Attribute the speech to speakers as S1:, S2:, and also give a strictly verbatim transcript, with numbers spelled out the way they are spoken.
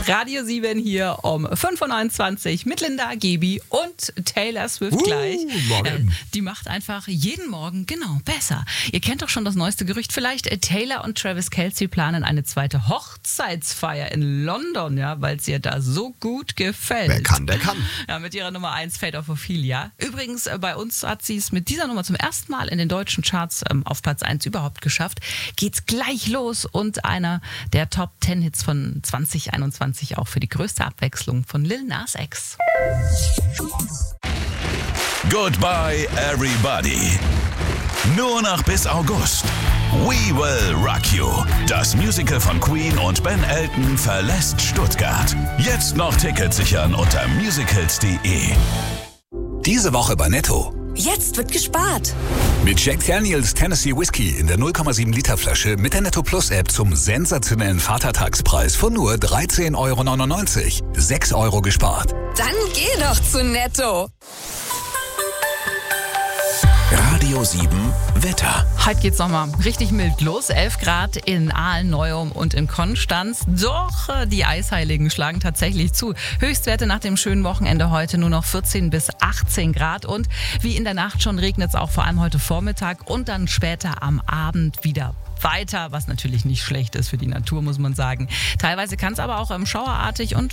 S1: Radio sieben hier um fünf Uhr neunundzwanzig mit Linda, Gebi und Taylor Swift
S2: uh,
S1: gleich.
S2: Morgen.
S1: Äh, die macht einfach jeden Morgen, genau, besser. Ihr kennt doch schon das neueste Gerücht vielleicht. Äh, Taylor und Travis Kelce planen eine zweite Hochzeitsfeier in London, ja, weil es ihr da so gut gefällt.
S2: Wer kann, der kann.
S1: Ja, mit ihrer Nummer eins Fate of Ophelia. Übrigens, äh, bei uns hat sie es mit dieser Nummer zum ersten Mal in den deutschen Charts ähm, auf Platz eins überhaupt geschafft. Geht's gleich los und einer der Top zehn Hits von zwanzig einundzwanzig auch für die größte Abwechslung von Lil Nas X.
S3: Goodbye everybody. Nur noch bis August. We Will Rock You. Das Musical von Queen und Ben Elton verlässt Stuttgart. Jetzt noch Tickets sichern unter musicals punkt de.
S4: Diese Woche bei Netto.
S5: Jetzt wird gespart.
S4: Mit Jack Daniels Tennessee Whiskey in der null Komma sieben Liter Flasche mit der Netto Plus App zum sensationellen Vatertagspreis von nur dreizehn Euro neunundneunzig. sechs Euro gespart.
S5: Dann geh doch zu Netto.
S3: Radio sieben Wetter.
S1: Heute geht's nochmal richtig mild los. elf Grad in Aalen, Neuum und in Konstanz. Doch äh, die Eisheiligen schlagen tatsächlich zu. Höchstwerte nach dem schönen Wochenende heute nur noch vierzehn bis achtzehn Grad. Und wie in der Nacht schon regnet es auch vor allem heute Vormittag und dann später am Abend wieder weiter, was natürlich nicht schlecht ist für die Natur, muss man sagen. Teilweise kann es aber auch ähm, schauerartig und